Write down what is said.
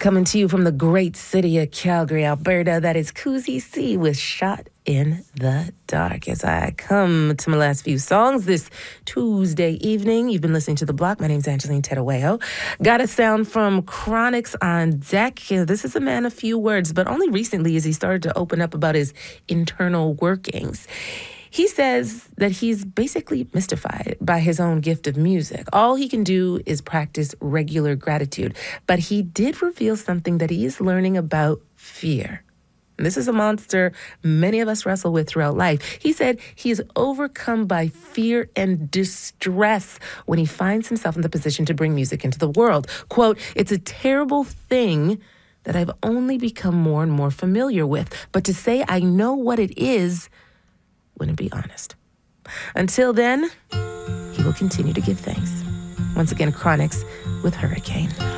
Coming to you from the great city of Calgary, Alberta, that is Koozie C with Shot in the Dark. As I come to my last few songs this Tuesday evening, you've been listening to The Block. My name's Angeline Terueo. Got a sound from Chronixx on deck. This is a man of few words, but only recently has he started to open up about his internal workings. He says that he's basically mystified by his own gift of music. All he can do is practice regular gratitude. But he did reveal something that he is learning about fear. And this is a monster many of us wrestle with throughout life. He said he is overcome by fear and distress when he finds himself in the position to bring music into the world. Quote, "It's a terrible thing that I've only become more and more familiar with. But to say I know what it is wouldn't be honest." Until then, he will continue to give thanks. Once again, Chronixx with Hurricane.